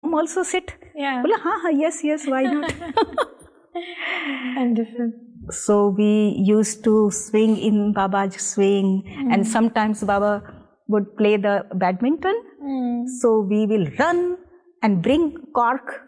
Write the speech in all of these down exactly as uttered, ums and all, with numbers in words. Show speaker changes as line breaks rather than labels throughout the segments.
come also sit?
Yeah.
Bola, ha, ha, yes, yes, why not?
Wonderful.
So we used to swing in Baba's swing, mm. and sometimes Baba would play the badminton. Mm. So we will run and bring cork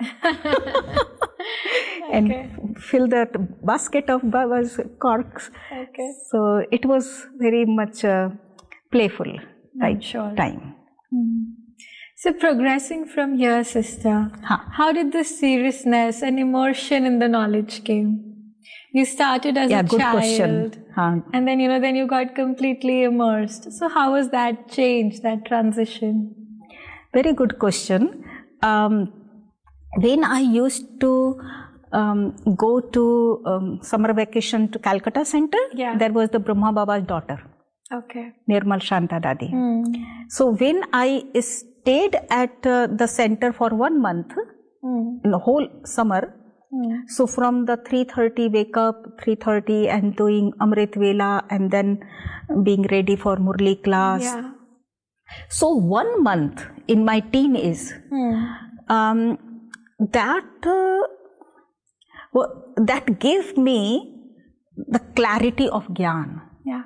and okay. fill that basket of Baba's corks.
Okay.
So it was very much uh, playful right,
sure.
time.
Mm. So progressing from here, sister, huh. how did the seriousness and immersion in the knowledge came? You started as
yeah,
a
good
child,
question. Huh.
and then you know, then you got completely immersed. So how was that change, that transition?
Very good question. Um, when I used to um, go to um, summer vacation to Calcutta Center,
yeah.
there was the Brahma Baba's daughter,
okay,
Nirmal Shanta Dadi.
Mm.
So when I stayed at uh, the center for one month, mm. in the whole summer. Mm. So from the three thirty wake up, three thirty and doing Amrit Vela and then being ready for Murli class.
Yeah.
So one month in my teen is mm. um, that uh, well, that gave me the clarity of Gyan.
Yeah.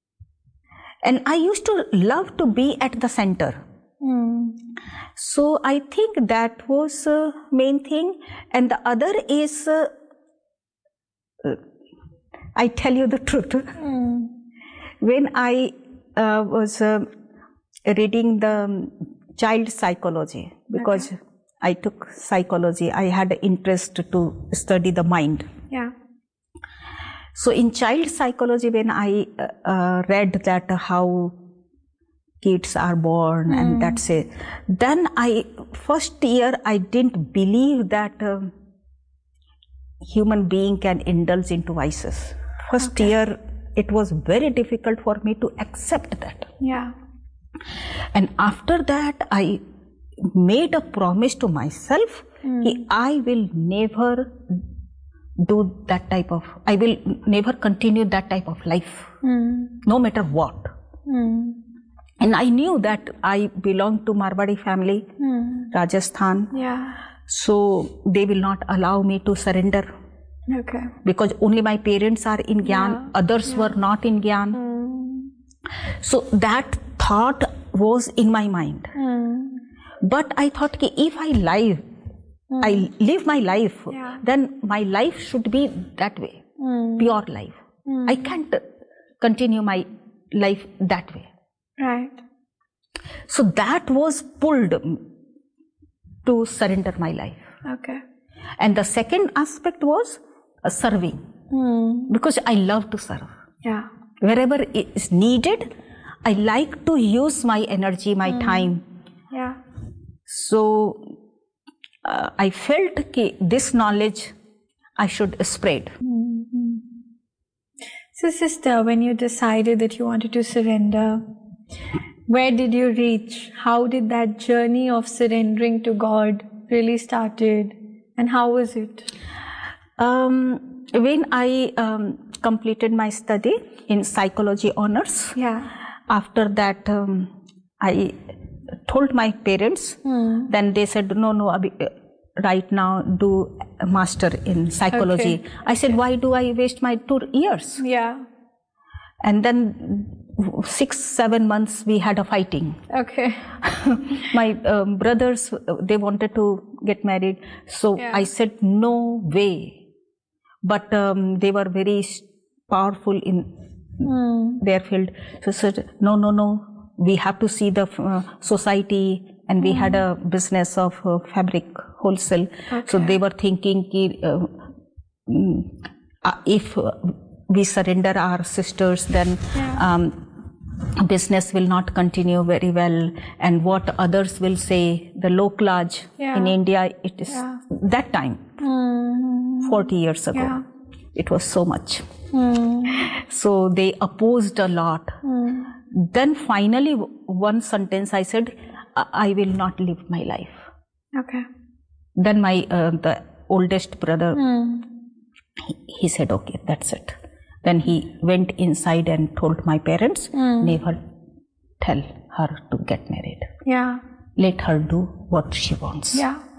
And I used to love to be at the center. Mm. So I think that was the uh, main thing, and the other is, uh, uh, I tell you the truth, mm. when I uh, was uh, reading the child psychology, because okay. I took psychology, I had an interest to study the mind.
Yeah.
So in child psychology, when I uh, uh, read that uh, how kids are born mm. and that's it. Then I, first year I didn't believe that uh, human being can indulge into vices. First okay. year it was very difficult for me to accept that.
Yeah.
And after that I made a promise to myself, mm. I will never do that type of, I will never continue that type of life, mm. no matter what. Mm. And I knew that I belong to Marwadi family, hmm. Rajasthan.
Yeah.
So they will not allow me to surrender.
Okay.
Because only my parents are in Gyan, yeah. others yeah. were not in Gyan.
Hmm.
So that thought was in my mind.
Hmm.
But I thought, ki if I live, hmm. I live my life,
yeah.
then my life should be that way,
hmm.
pure life.
Hmm.
I can't continue my life that way.
Right.
So that was pulled to surrender my life.
Okay.
And the second aspect was uh, serving.
Mm.
Because I love to serve.
Yeah.
Wherever it is needed, I like to use my energy, my mm. time.
Yeah.
So uh, I felt that this knowledge I should spread.
Mm-hmm. So sister, when you decided that you wanted to surrender, where did you reach? How did that journey of surrendering to God really started? And how was it?
Um, when I um, completed my study in psychology honors,
yeah.
after that um, I told my parents,
hmm.
then they said, no, no, abhi, right now do a master in psychology.
Okay.
I said, why do I waste my two years?
Yeah.
And then six, seven months we had a fighting.
Okay.
My um, brothers, they wanted to get married. So
yeah.
I said, no way. But um, they were very powerful in
mm.
their field. So I said, no, no, no. We have to see the uh, society. And we mm. had a business of uh, fabric wholesale.
Okay.
So they were thinking, uh, uh, if uh, we surrender our sisters, then
yeah.
um, business will not continue very well, and what others will say, the Loklaj
yeah.
in India, it is
yeah.
that time,
mm.
forty years ago,
yeah.
it was so much.
Mm.
So they opposed a lot.
Mm.
Then finally, one sentence I said, I will not live my life.
Okay.
Then my, uh, the oldest brother,
mm.
he, he said, okay, that's it. Then he went inside and told my parents,
mm.
never tell her to get married.
Yeah.
Let her do what she wants.
Yeah.